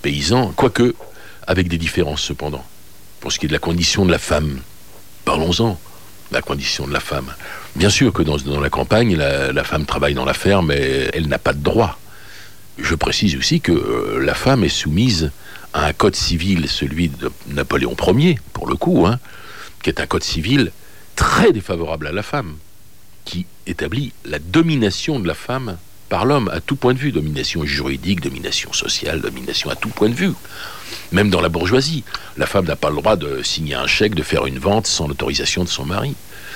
paysans, quoique avec des différences cependant. Pour ce qui est de la condition de la femme, parlons-en, la condition de la femme. Bien sûr que dans la campagne, la femme travaille dans la ferme, mais elle n'a pas de droit. Je précise aussi que la femme est soumise à un code civil, celui de Napoléon Ier, pour le coup, qui est un code civil très défavorable à la femme, qui établit la domination de la femme par l'homme à tout point de vue, domination juridique, domination sociale, domination à tout point de vue. Même dans la bourgeoisie, la femme n'a pas le droit de signer un chèque, de faire une vente sans l'autorisation de son mari.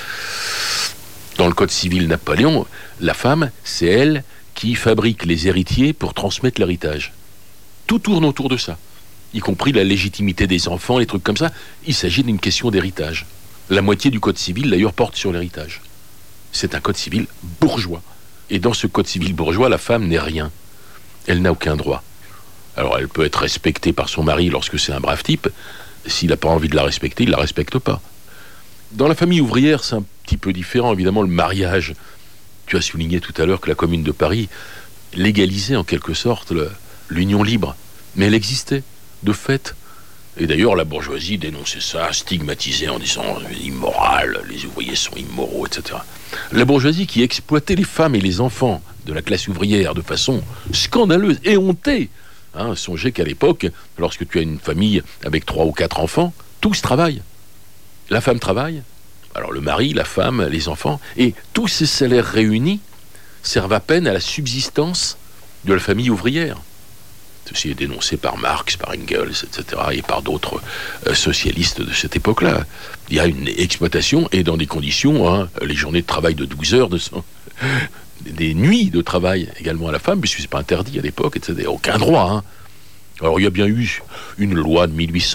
Dans le code civil Napoléon, la femme, c'est elle qui fabrique les héritiers pour transmettre l'héritage. Tout tourne autour de ça, y compris la légitimité des enfants, les trucs comme ça. Il s'agit d'une question d'héritage. La moitié du code civil, d'ailleurs, porte sur l'héritage. C'est un code civil bourgeois. Et dans ce code civil bourgeois, la femme n'est rien. Elle n'a aucun droit. Alors, elle peut être respectée par son mari lorsque c'est un brave type. S'il n'a pas envie de la respecter, il ne la respecte pas. Dans la famille ouvrière, c'est un petit peu différent. Évidemment, le mariage, tu as souligné tout à l'heure que la Commune de Paris légalisait en quelque sorte l'union libre. Mais elle existait, de fait. Et d'ailleurs, la bourgeoisie dénonçait ça, stigmatisait en disant immoral, les ouvriers sont immoraux, etc. La bourgeoisie qui exploitait les femmes et les enfants de la classe ouvrière de façon scandaleuse, éhontée. Songez qu'à l'époque, lorsque tu as une famille avec 3 ou 4 enfants, tous travaillent. La femme travaille, alors le mari, la femme, les enfants, et tous ces salaires réunis servent à peine à la subsistance de la famille ouvrière. Ceci est dénoncé par Marx, par Engels, etc., et par d'autres socialistes de cette époque-là. Il y a une exploitation, et dans des conditions, les journées de travail de 12 heures, des nuits de travail également à la femme, puisque c'est pas interdit à l'époque, etc. Aucun droit, Alors il y a bien eu une loi de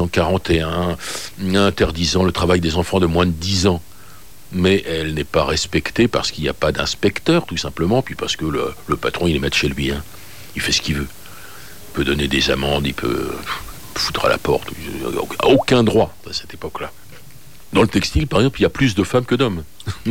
1841 interdisant le travail des enfants de moins de 10 ans. Mais elle n'est pas respectée parce qu'il n'y a pas d'inspecteur, tout simplement, puis parce que le patron, il les met chez lui. Il fait ce qu'il veut. Il peut donner des amendes, il peut foutre à la porte. Il n'a aucun droit à cette époque-là. Dans le textile, par exemple, il y a plus de femmes que d'hommes.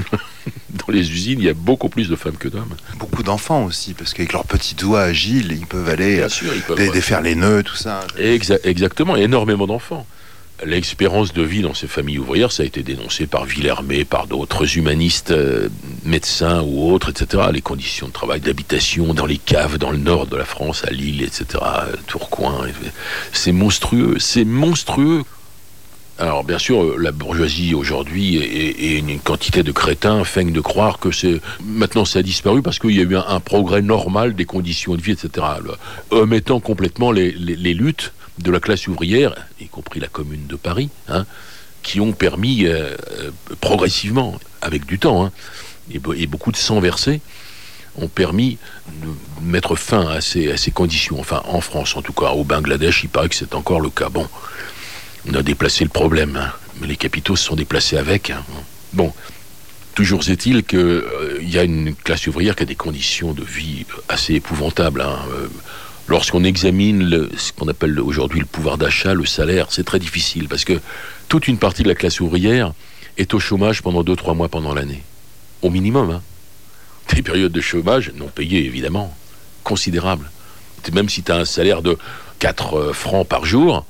Dans les usines, il y a beaucoup plus de femmes que d'hommes. Beaucoup d'enfants aussi, parce qu'avec leurs petits doigts agiles, ils peuvent aller défaire les nœuds, tout ça. Exactement, énormément d'enfants. L'expérience de vie dans ces familles ouvrières, ça a été dénoncé par Villermé, par d'autres humanistes, médecins ou autres, etc. Les conditions de travail, d'habitation dans les caves dans le nord de la France, à Lille, etc., Tourcoing, c'est monstrueux, c'est monstrueux. Alors bien sûr, la bourgeoisie aujourd'hui et une quantité de crétins feignent de croire que maintenant ça a disparu parce qu'il y a eu un progrès normal des conditions de vie, etc. Omettant complètement les luttes de la classe ouvrière, y compris la Commune de Paris, qui ont permis progressivement, avec du temps, et beaucoup de sang versé, ont permis de mettre fin à ces conditions. Enfin, en France, en tout cas, au Bangladesh, il paraît que c'est encore le cas. Bon, on a déplacé le problème, mais les capitaux se sont déplacés avec. Bon, toujours est-il qu'il y a une classe ouvrière qui a des conditions de vie assez épouvantables. Lorsqu'on examine ce qu'on appelle aujourd'hui le pouvoir d'achat, le salaire, c'est très difficile parce que toute une partie de la classe ouvrière est au chômage pendant 2-3 mois pendant l'année. Au minimum, Des périodes de chômage, non payées évidemment, considérables. Même si tu as un salaire de 4 francs par jour,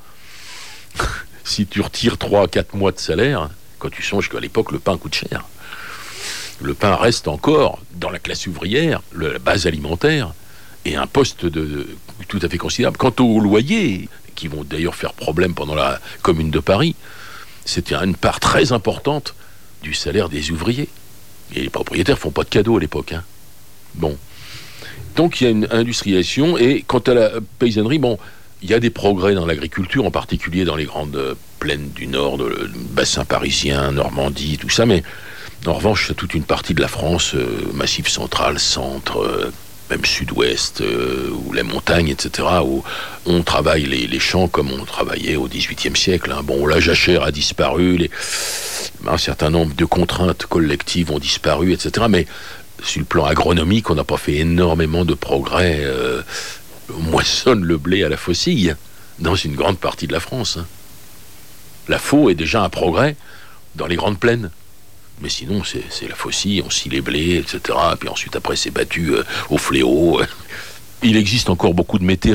si tu retires 3-4 mois de salaire, quand tu songes qu'à l'époque le pain coûte cher, le pain reste encore dans la classe ouvrière, la base alimentaire, et un poste tout à fait considérable. Quant aux loyers, qui vont d'ailleurs faire problème pendant la Commune de Paris, c'était une part très importante du salaire des ouvriers. Et les propriétaires font pas de cadeaux à l'époque. Bon. Donc il y a une industrialisation, et quant à la paysannerie, il y a des progrès dans l'agriculture, en particulier dans les grandes plaines du Nord, le bassin parisien, Normandie, tout ça, mais en revanche, toute une partie de la France, Massif central, centre, même sud-ouest, ou les montagnes, etc., où on travaille les champs comme on travaillait au XVIIIe siècle. Bon, la jachère a disparu, un certain nombre de contraintes collectives ont disparu, etc., mais sur le plan agronomique, on n'a pas fait énormément de progrès. On moissonne le blé à la faucille dans une grande partie de la France. La faux est déjà un progrès dans les grandes plaines. Mais sinon, c'est la faucille, on scie les blés, etc. Puis ensuite, après, c'est battu au fléau. Il existe encore beaucoup de métairies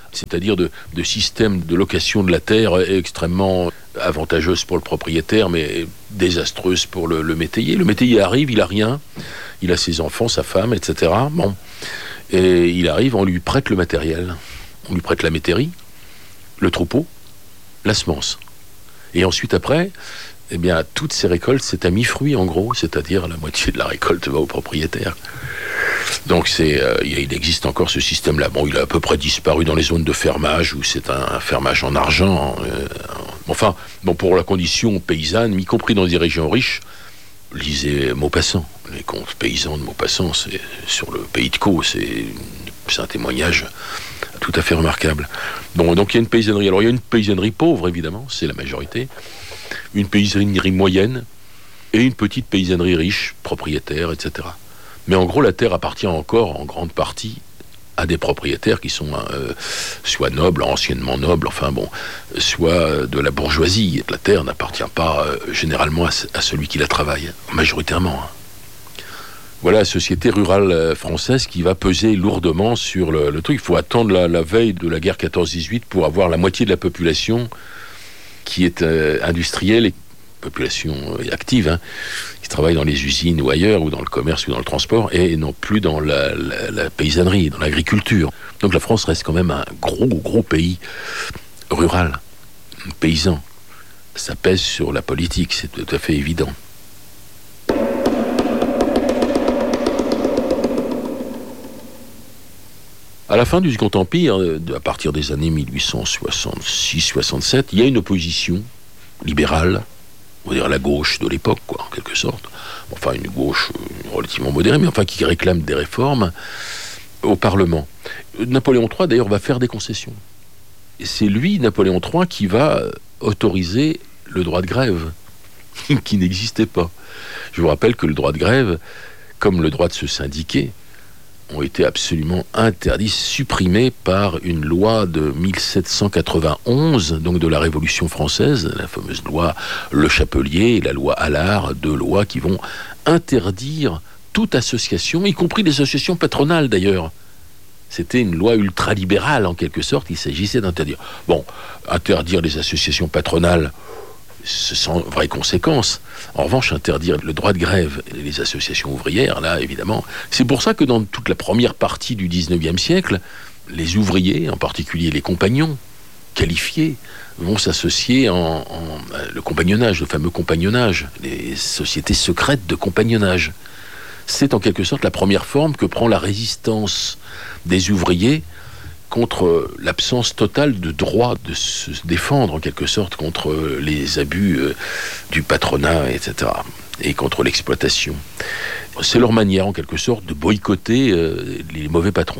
c'est-à-dire de système de location de la terre extrêmement avantageuse pour le propriétaire, mais désastreuse pour le métayer. Le métayer arrive, il a rien, il a ses enfants, sa femme, etc. Bon. Et il arrive, on lui prête le matériel, on lui prête la métairie, le troupeau, la semence. Et ensuite après, eh bien, toutes ces récoltes, c'est à mi-fruit en gros, c'est-à-dire la moitié de la récolte va au propriétaire. Donc il existe encore ce système-là. Bon, il a à peu près disparu dans les zones de fermage, où c'est un fermage en argent. Enfin, bon, pour la condition paysanne, y compris dans des régions riches, lisez Maupassant, les contes paysans de Maupassant, c'est sur le pays de Caux, c'est un témoignage tout à fait remarquable. Bon, donc il y a une paysannerie. Alors il y a une paysannerie pauvre, évidemment, c'est la majorité, une paysannerie moyenne et une petite paysannerie riche, propriétaire, etc. Mais en gros, la terre appartient encore en grande partie à des propriétaires qui sont soit nobles, anciennement nobles, enfin bon, soit de la bourgeoisie. La terre n'appartient pas généralement à celui qui la travaille, majoritairement. Voilà la société rurale française qui va peser lourdement sur le truc. Il faut attendre la veille de la guerre 14-18 pour avoir la moitié de la population qui est industrielle et population active, hein, qui travaille dans les usines ou ailleurs, ou dans le commerce ou dans le transport, et non plus dans la paysannerie, dans l'agriculture. Donc la France reste quand même un gros pays rural, paysan. Ça pèse sur la politique, c'est tout à fait évident. À la fin du Second Empire, à partir des années 1866-67, il y a une opposition libérale, on va dire la gauche de l'époque, quoi, en quelque sorte. Enfin, une gauche relativement modérée, mais enfin qui réclame des réformes au Parlement. Napoléon III, d'ailleurs, va faire des concessions. Et c'est lui, Napoléon III, qui va autoriser le droit de grève, qui n'existait pas. Je vous rappelle que le droit de grève, comme le droit de se syndiquer, ont été absolument interdits, supprimés par une loi de 1791, donc de la Révolution française, la fameuse loi Le Chapelier et la loi Allard, deux lois qui vont interdire toute association, y compris les associations patronales d'ailleurs. C'était une loi ultralibérale en quelque sorte, il s'agissait d'interdire. Bon, interdire les associations patronales, sans vraie conséquence. En revanche, interdire le droit de grève et les associations ouvrières, là, évidemment. C'est pour ça que dans toute la première partie du 19e siècle, les ouvriers, en particulier les compagnons qualifiés, vont s'associer le compagnonnage, le fameux compagnonnage, les sociétés secrètes de compagnonnage. C'est en quelque sorte la première forme que prend la résistance des ouvriers contre l'absence totale de droit de se défendre, en quelque sorte, contre les abus du patronat, etc., et contre l'exploitation. C'est leur manière, en quelque sorte, de boycotter les mauvais patrons.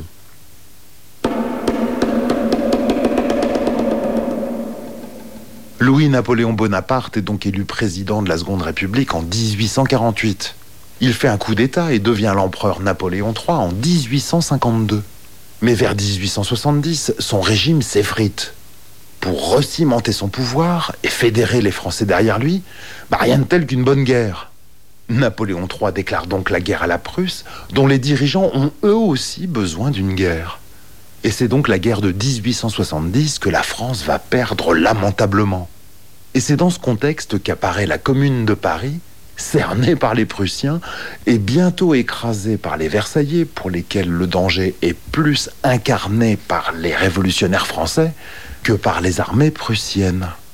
Louis-Napoléon Bonaparte est donc élu président de la Seconde République en 1848. Il fait un coup d'État et devient l'empereur Napoléon III en 1852. Mais vers 1870, son régime s'effrite. Pour recimenter son pouvoir et fédérer les Français derrière lui, rien de tel qu'une bonne guerre. Napoléon III déclare donc la guerre à la Prusse, dont les dirigeants ont eux aussi besoin d'une guerre. Et c'est donc la guerre de 1870 que la France va perdre lamentablement. Et c'est dans ce contexte qu'apparaît la Commune de Paris, cernée par les Prussiens et bientôt écrasée par les Versaillais, pour lesquels le danger est plus incarné par les révolutionnaires français que par les armées prussiennes.